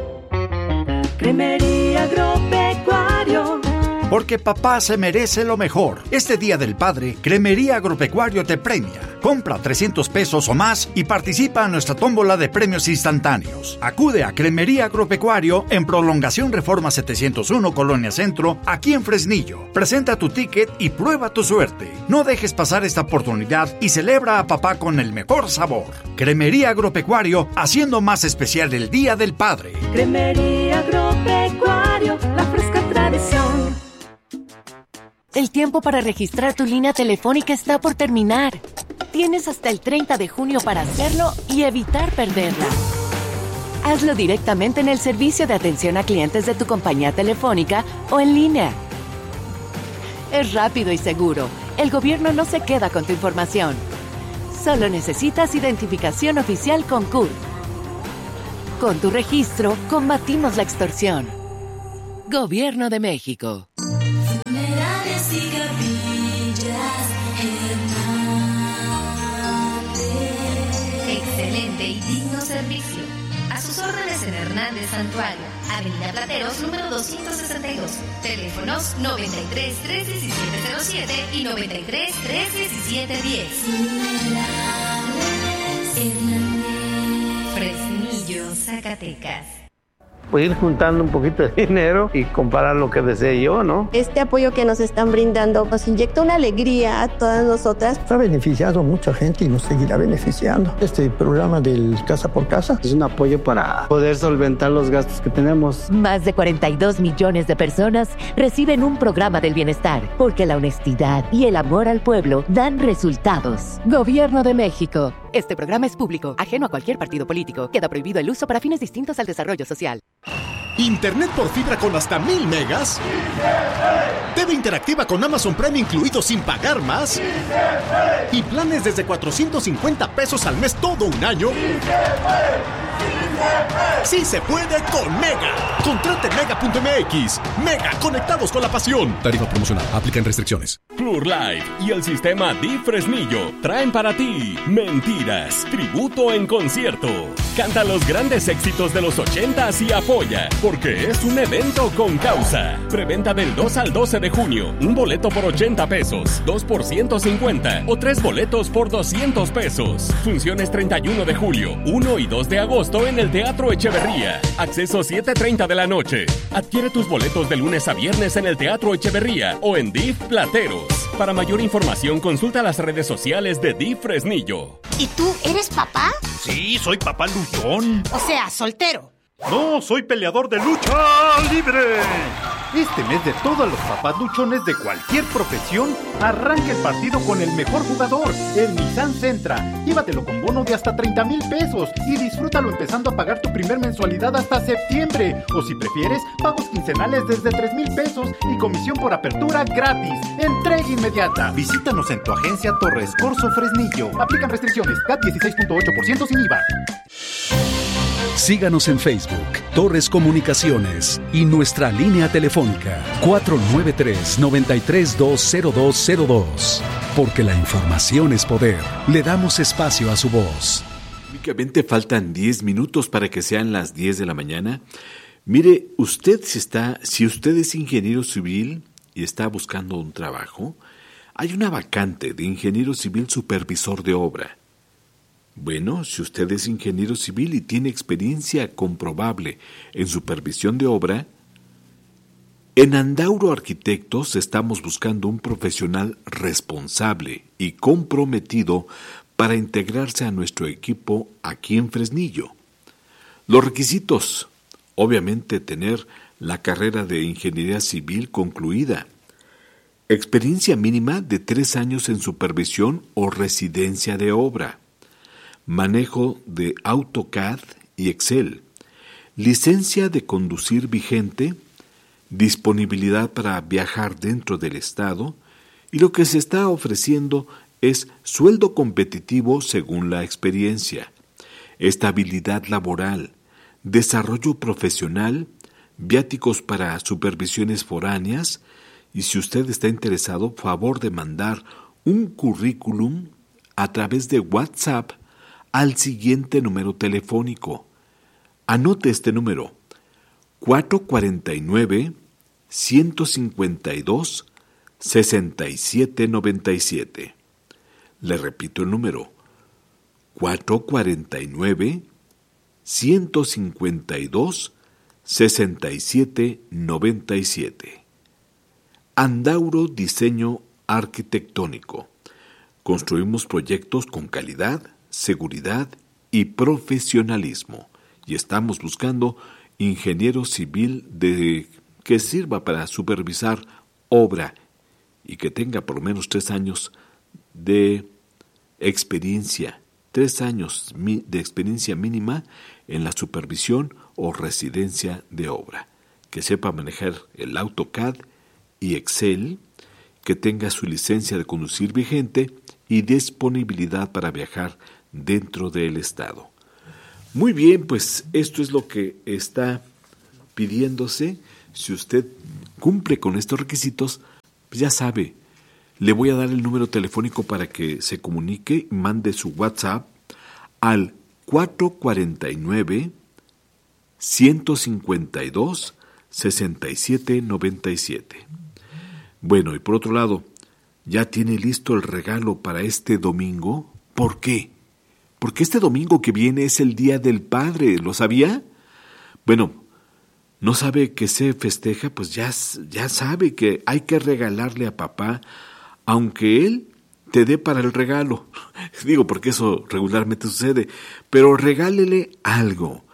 S22: Cremería Agropecuario.
S4: Porque papá se merece lo mejor. Este Día del Padre, Cremería Agropecuario te premia. Compra 300 pesos o más y participa en nuestra tómbola de premios instantáneos. Acude a Cremería Agropecuario en Prolongación Reforma 701, Colonia Centro, aquí en Fresnillo. Presenta tu ticket y prueba tu suerte. No dejes pasar esta oportunidad y celebra a papá con el mejor sabor. Cremería Agropecuario, haciendo más especial el Día del Padre.
S22: Cremería Agropecuario, la fresca tradición.
S23: El tiempo para registrar tu línea telefónica está por terminar. Tienes hasta el 30 de junio para hacerlo y evitar perderla. Hazlo directamente en el servicio de atención a clientes de tu compañía telefónica o en línea. Es rápido y seguro. El gobierno no se queda con tu información. Solo necesitas identificación oficial con CURP. Con tu registro, combatimos la extorsión.
S2: Gobierno de México.
S24: Excelente y digno servicio. A sus órdenes en Hernández Santuario, Avenida Plateros, número 262. Teléfonos 93 317 07 y 93 317 10. Fresnillo, Zacatecas.
S25: Pues ir juntando un poquito de dinero y comprar lo que desee yo, ¿no?
S26: Este apoyo que nos están brindando nos inyecta una alegría a todas nosotras.
S27: Ha beneficiado a mucha gente y nos seguirá beneficiando. Este programa del Casa por Casa
S25: es un apoyo para poder solventar los gastos que tenemos.
S23: Más de 42 millones de personas reciben un programa del bienestar, porque la honestidad y el amor al pueblo dan resultados. Gobierno de México. Este programa es público, ajeno a cualquier partido político. Queda prohibido el uso para fines distintos al desarrollo social.
S8: ¿Internet por fibra con hasta 1000 megas? TV interactiva con Amazon Prime incluido sin pagar más. ¿Y planes desde 450 pesos al mes todo un año? ¡Sí se puede con Mega! Contrate Mega.mx. Mega, conectados con la pasión. Tarifa promocional. Aplican restricciones.
S28: Plur Live y el sistema DIF Fresnillo traen para ti Mentiras, tributo en concierto. Canta los grandes éxitos de los 80s y apoya, porque es un evento con causa. Preventa del 2 al 12 de junio. Un boleto por 80 pesos, 2 por 150 o 3 boletos por 200 pesos. Funciones 31 de julio, 1 y 2 de agosto en el Teatro Echeverría. Acceso 7:30 de la noche. Adquiere tus boletos de lunes a viernes en el Teatro Echeverría o en DIF Plateros. Para mayor información, consulta las redes sociales de DIF Fresnillo.
S14: ¿Y tú eres papá?
S5: Sí, soy papá luchón.
S14: O sea, soltero.
S5: No, soy peleador de lucha libre.
S7: Este mes de todos los papás luchones de cualquier profesión, arranca el partido con el mejor jugador, el Nissan Sentra. Llévatelo con bono de hasta 30,000 pesos y disfrútalo empezando a pagar tu primer mensualidad hasta septiembre. O si prefieres, pagos quincenales desde 3,000 pesos y comisión por apertura gratis. Entrega inmediata. Visítanos en tu agencia Torres Corso Fresnillo. Aplican restricciones. CAT 16.8% sin IVA.
S9: Síganos en Facebook, Torres Comunicaciones y nuestra línea telefónica 493-9320202. Porque la información es poder. Le damos espacio a su voz.
S11: Únicamente faltan 10 minutos para que sean las 10 de la mañana. Mire, si usted es ingeniero civil y está buscando un trabajo, hay una vacante de ingeniero civil supervisor de obra. Bueno, si usted es ingeniero civil y tiene experiencia comprobable en supervisión de obra, en Andauro Arquitectos estamos buscando un profesional responsable y comprometido para integrarse a nuestro equipo aquí en Fresnillo. Los requisitos: obviamente tener la carrera de ingeniería civil concluida, experiencia mínima de 3 años en supervisión o residencia de obra, manejo de AutoCAD y Excel, licencia de conducir vigente, disponibilidad para viajar dentro del estado, y lo que se está ofreciendo es sueldo competitivo según la experiencia, estabilidad laboral, desarrollo profesional, viáticos para supervisiones foráneas, y si usted está interesado, favor de mandar un currículum a través de WhatsApp al siguiente número telefónico. Anote este número: 449-152-6797. Le repito el número: 449-152-6797. Andauro Diseño Arquitectónico. Construimos proyectos con calidad, seguridad y profesionalismo. Y estamos buscando ingeniero civil que sirva para supervisar obra y que tenga por lo menos 3 años de experiencia, 3 años de experiencia mínima en la supervisión o residencia de obra, que sepa manejar el AutoCAD y Excel, que tenga su licencia de conducir vigente y disponibilidad para viajar dentro del estado. Muy bien, pues esto es lo que está pidiéndose. Si usted cumple con estos requisitos, pues ya sabe, le voy a dar el número telefónico para que se comunique y mande su WhatsApp al 449-152-6797. Bueno, y por otro lado, ¿ya tiene listo el regalo para este domingo? ¿Por qué? Porque este domingo que viene es el Día del Padre, ¿lo sabía? Bueno, ¿no sabe que se festeja? Pues ya sabe que hay que regalarle a papá, aunque él te dé para el regalo. Digo, porque eso regularmente sucede, pero regálele algo.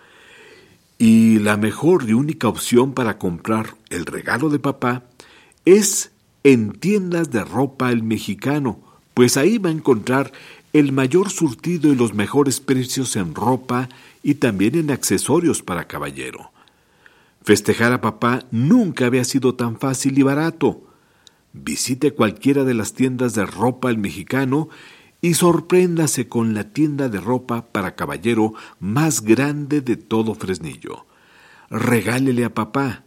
S11: Y la mejor y única opción para comprar el regalo de papá es en Tiendas de Ropa El Mexicano, pues ahí va a encontrar el mayor surtido y los mejores precios en ropa y también en accesorios para caballero. Festejar a papá nunca había sido tan fácil y barato. Visite cualquiera de las tiendas de Ropa El Mexicano y sorpréndase con la tienda de ropa para caballero más grande de todo Fresnillo. Regálele a papá.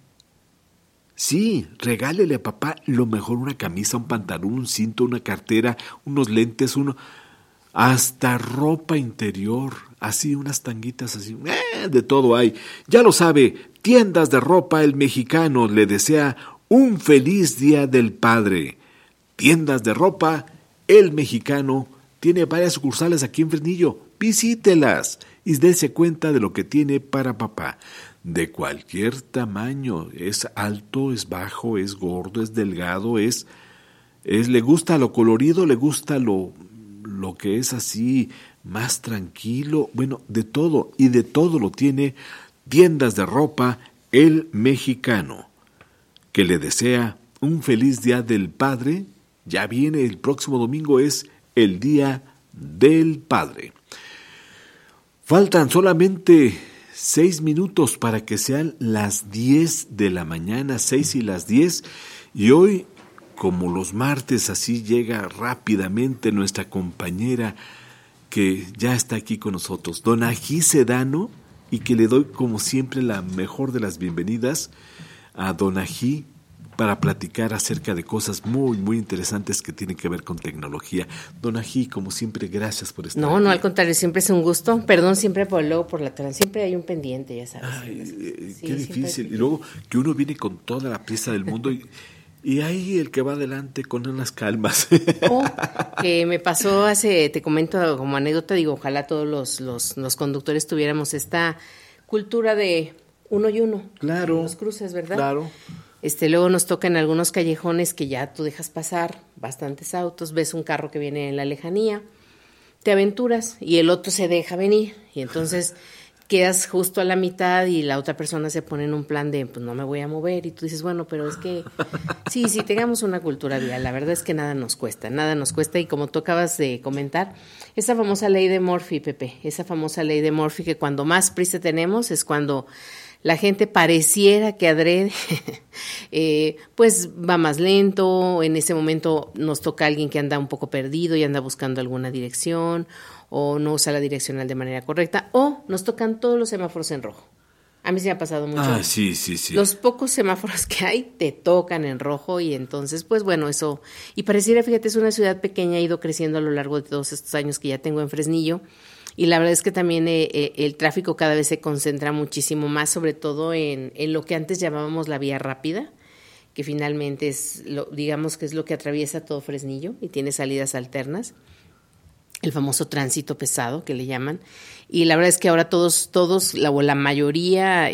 S11: Sí, regálele a papá lo mejor: una camisa, un pantalón, un cinto, una cartera, unos lentes, hasta ropa interior, así unas tanguitas así, de todo hay. Ya lo sabe, Tiendas de Ropa El Mexicano le desea un feliz Día del Padre. Tiendas de Ropa El Mexicano tiene varias sucursales aquí en Fresnillo. Visítelas y dése cuenta de lo que tiene para papá. De cualquier tamaño, es alto, es bajo, es gordo, es delgado, le gusta lo colorido, le gusta lo que es así más tranquilo, bueno, de todo, y de todo lo tiene Tiendas de Ropa El Mexicano, que le desea un feliz Día del Padre. Ya viene el próximo domingo, es el Día del Padre. Faltan solamente 6 minutos para que sean las 10 de la mañana, 6 y las 10, y hoy, como los martes, así llega rápidamente nuestra compañera que ya está aquí con nosotros, Don Ají Sedano, y que le doy como siempre la mejor de las bienvenidas a Don Ají para platicar acerca de cosas muy, muy interesantes que tienen que ver con tecnología. Don Ají, como siempre, gracias por estar aquí.
S3: No, al contrario, siempre es un gusto. Perdón siempre por la trans. Siempre hay un pendiente, ya sabes.
S11: Ay, qué difícil. Y luego que uno viene con toda la prisa del mundo y ahí el que va adelante con unas calmas.
S3: Que me pasó te comento como anécdota, digo, ojalá todos los conductores tuviéramos esta cultura de uno y uno.
S11: Claro.
S3: Los cruces, ¿verdad?
S11: Claro.
S3: Luego nos toca en algunos callejones que ya tú dejas pasar bastantes autos, ves un carro que viene en la lejanía, te aventuras y el otro se deja venir y entonces quedas justo a la mitad y la otra persona se pone en un plan de pues no me voy a mover y tú dices, bueno, pero es que sí, tengamos una cultura vial, la verdad es que nada nos cuesta y como tú acabas de comentar, esa famosa ley de Murphy, Pepe, esa famosa ley de Murphy que cuando más prisa tenemos es cuando la gente pareciera que adrede, pues va más lento, en ese momento nos toca a alguien que anda un poco perdido y anda buscando alguna dirección, o no usa la direccional de manera correcta, o nos tocan todos los semáforos en rojo. A mí se me ha pasado mucho.
S11: Ah, sí.
S3: Los pocos semáforos que hay te tocan en rojo y entonces, pues bueno, eso. Y pareciera, fíjate, es una ciudad pequeña, ha ido creciendo a lo largo de todos estos años que ya tengo en Fresnillo. Y la verdad es que también el tráfico cada vez se concentra muchísimo más, sobre todo en lo que antes llamábamos la vía rápida, que finalmente digamos que es lo que atraviesa todo Fresnillo y tiene salidas alternas, el famoso tránsito pesado que le llaman. Y la verdad es que ahora todos la mayoría,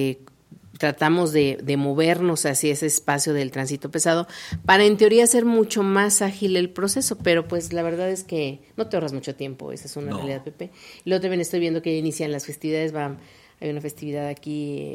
S3: tratamos de movernos hacia ese espacio del tránsito pesado para en teoría hacer mucho más ágil el proceso, pero pues la verdad es que no te ahorras mucho tiempo, esa es una realidad, Pepe. Y luego también estoy viendo que ya inician las festividades, hay una festividad aquí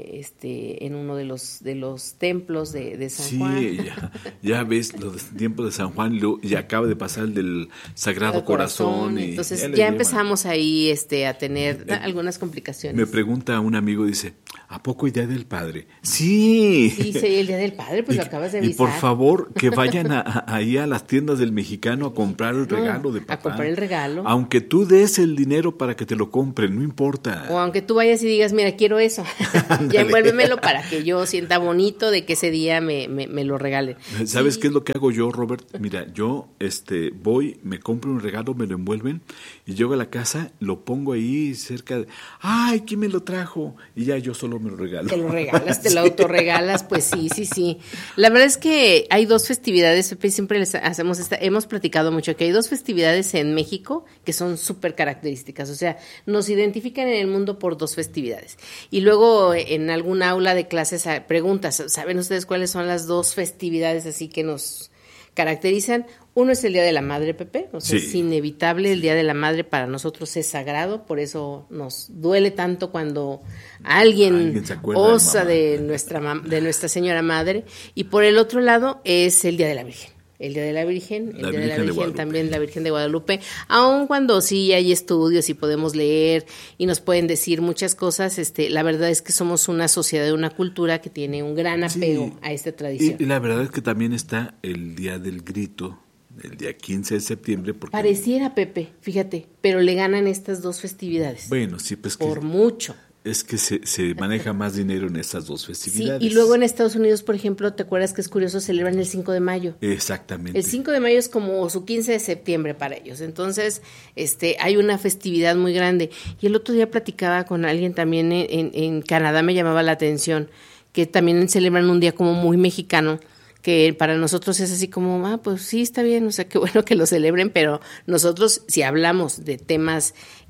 S3: en uno de los templos de San Juan.
S11: Sí, ya ves los tiempos de San Juan, ya acaba de pasar el del Sagrado Corazón.
S3: Entonces ya empezamos ahí a tener algunas complicaciones.
S11: Me pregunta un amigo, dice, ¿a poco hay Día del Padre? Sí.
S3: Sí, el Día del Padre, pues lo acabas de avisar.
S11: Y por favor, que vayan ahí a las tiendas del Mexicano a comprar el regalo de papá.
S3: A comprar el regalo.
S11: Aunque tú des el dinero para que te lo compren, no importa.
S3: O aunque tú vayas y digas, mira, quiero eso, ya envuélvemelo para que yo sienta bonito de que ese día me lo regalen.
S11: ¿Sabes qué es lo que hago yo, Robert? Mira, yo voy, me compro un regalo, me lo envuelven y llego a la casa, lo pongo ahí cerca de, ¡ay, quién me lo trajo! Y ya yo solo me lo regalo.
S3: Te lo regalas, te lo autorregalas, pues sí. La verdad es que hay dos festividades, Pepe, siempre les hacemos hemos platicado mucho que hay dos festividades en México que son súper características, o sea, nos identifican en el mundo por dos festividades. Y luego en algún aula de clases preguntas, ¿saben ustedes cuáles son las dos festividades así que nos caracterizan? Uno es el Día de la Madre, Pepe, o sea, es inevitable, el Día de la Madre para nosotros es sagrado, por eso nos duele tanto cuando alguien osa de nuestra Señora Madre. Y por el otro lado es el Día de la Virgen. El Día de la Virgen, también la Virgen de Guadalupe, aun cuando sí hay estudios y podemos leer y nos pueden decir muchas cosas, la verdad es que somos una sociedad, una cultura que tiene un gran apego a esta tradición.
S11: Y la verdad es que también está el Día del Grito, el día 15 de septiembre.
S3: Pareciera, Pepe, fíjate, pero le ganan estas dos festividades.
S11: Bueno, sí, pues
S3: por mucho.
S11: Es que se maneja más dinero en estas dos festividades.
S3: Sí, y luego en Estados Unidos, por ejemplo, ¿te acuerdas que es curioso? Celebran el 5 de mayo.
S11: Exactamente.
S3: El 5 de mayo es como su 15 de septiembre para ellos. Entonces, hay una festividad muy grande. Y el otro día platicaba con alguien también en Canadá, me llamaba la atención, que también celebran un día como muy mexicano, que para nosotros es así como, pues sí, está bien, o sea, qué bueno que lo celebren, pero nosotros, si hablamos de temas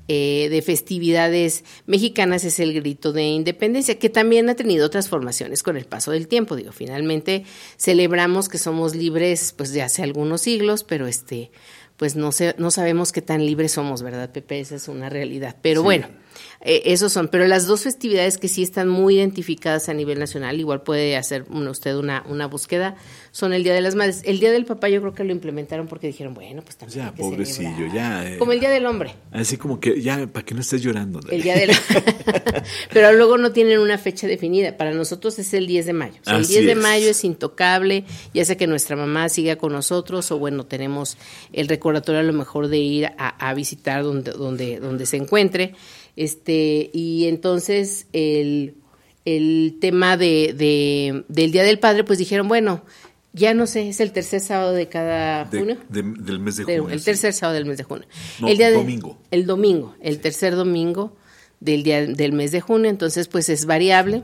S3: de festividades mexicanas, es el grito de independencia, que también ha tenido transformaciones con el paso del tiempo. Digo, finalmente celebramos que somos libres pues de hace algunos siglos, pero pues no sabemos qué tan libres somos, ¿verdad, Pepe? Esa es una realidad. Pero bueno, esos son. Pero las dos festividades que sí están muy identificadas a nivel nacional, igual puede hacer usted una búsqueda, son el Día de las Madres. El Día del Papá yo creo que lo implementaron porque dijeron, bueno, pues también
S11: ya,
S3: hay que
S11: pobrecillo,
S3: celebrar.
S11: ya.
S3: Como el Día del Hombre.
S11: Así como que ya, para que no estés llorando.
S3: El Día del Pero luego no tienen una fecha definida. Para nosotros es el 10 de mayo. O sea, el 10 de mayo es intocable, ya sea que nuestra mamá siga con nosotros o bueno, tenemos el recordatorio a lo mejor de ir a visitar donde se encuentre. Y entonces el tema del Día del Padre, pues dijeron, bueno, ya no sé, es el tercer sábado de cada junio.
S11: Del mes de junio.
S3: El tercer sábado del mes de junio.
S11: No, domingo.
S3: El tercer domingo del mes de junio, entonces pues es variable.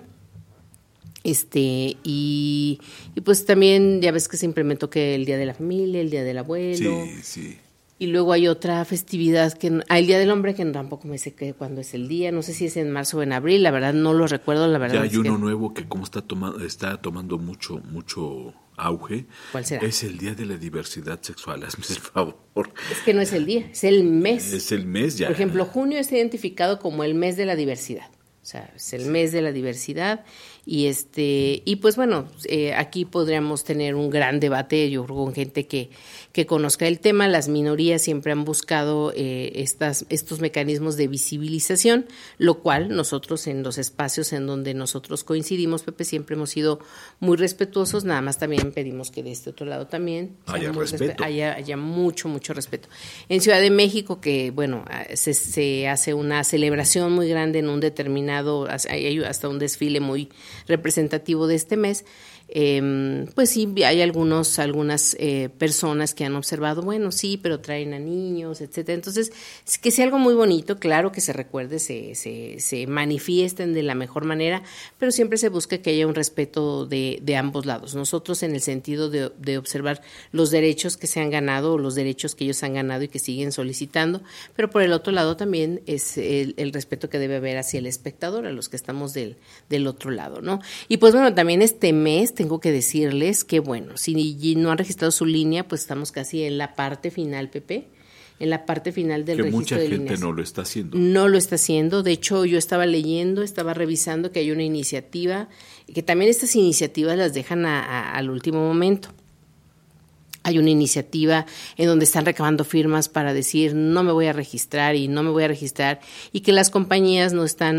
S3: Y pues también ya ves que se implementó que el Día de la Familia, el Día del Abuelo.
S11: Sí.
S3: Y luego hay otra festividad el Día del Hombre, que tampoco me sé cuándo es el día, no sé si es en marzo o en abril, la verdad no lo recuerdo, la verdad.
S11: Ya hay uno nuevo que como está tomando mucho auge.
S3: ¿Cuál será?
S11: Es el Día de la Diversidad Sexual, hazme el favor.
S3: Es que no es el día, es el mes.
S11: Es el mes ya.
S3: Por ejemplo, junio está identificado como el mes de la diversidad. O sea, es el mes de la diversidad y pues bueno, aquí podríamos tener un gran debate, yo creo, con gente que conozca el tema. Las minorías siempre han buscado estos mecanismos de visibilización, lo cual nosotros en los espacios en donde nosotros coincidimos, Pepe, siempre hemos sido muy respetuosos, nada más también pedimos que de este otro lado también haya mucho respeto. En Ciudad de México, que bueno, se hace una celebración muy grande en un determinado, hay hasta un desfile muy representativo de este mes, pues sí, hay algunas personas que han observado, bueno, sí, pero traen a niños, etcétera. Entonces, que sea algo muy bonito, claro que se recuerde, se manifiesten de la mejor manera, pero siempre se busca que haya un respeto de ambos lados. Nosotros en el sentido de observar los derechos que se han ganado o los derechos que ellos han ganado y que siguen solicitando, pero por el otro lado también es el respeto que debe haber hacia el espectador, a los que estamos del otro lado, ¿no? Y pues bueno, también este mes tengo que decirles que bueno, si no han registrado su línea, pues estamos casi en la parte final, Pepe, en la parte final del registro de líneas.
S11: Que mucha gente no lo está haciendo.
S3: No lo está haciendo, de hecho yo estaba revisando que hay una iniciativa, que también estas iniciativas las dejan al último momento. Hay una iniciativa en donde están recabando firmas para decir no me voy a registrar y no me voy a registrar, y que las compañías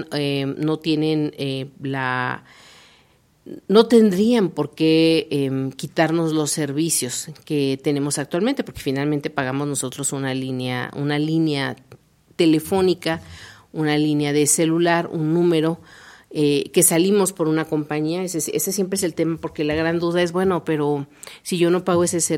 S3: no tendrían por qué quitarnos los servicios que tenemos actualmente, porque finalmente pagamos nosotros una línea telefónica, una línea de celular, un número, que salimos por una compañía. Ese siempre es el tema, porque la gran duda es, bueno, pero si yo no pago ese servicio,